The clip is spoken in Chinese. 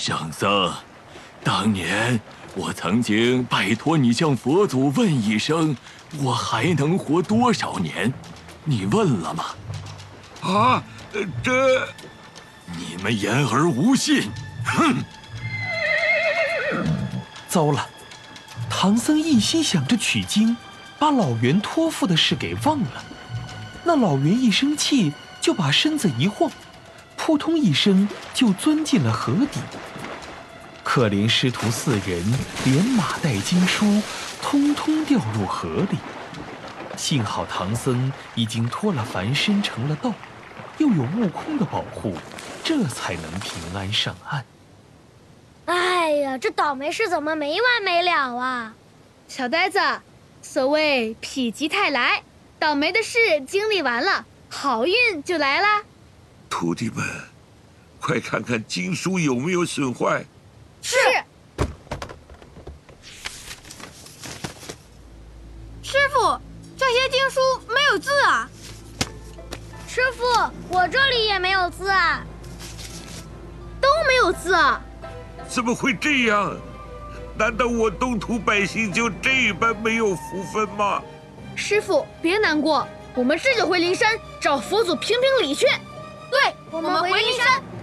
圣僧，当年我曾经拜托你向佛祖问一声，我还能活多少年？你问了吗？ 啊，这…… 你们言而无信，哼！ 糟了，唐僧一心想着取经，把老袁托付的事给忘了。那老袁一生气，就把身子一晃，扑通一声就钻进了河底。可怜师徒4人连马带经书，通通掉入河里。幸好唐僧已经脱了凡身成了道，又有悟空的保护，这才能平安上岸。 哎呀，这倒霉事怎么没完没了啊！ 小呆子，所谓否极泰来，倒霉的事经历完了，好运就来啦。 徒弟们，快看看经书有没有损坏。 是。 师傅，这些经书没有字啊。 师傅，我这里也没有字啊。 都没有字啊。 怎么会这样？难道我东土百姓就这般没有福分吗？ 师傅，别难过，我们这就回灵山找佛祖评评理去。 对，我们回灵山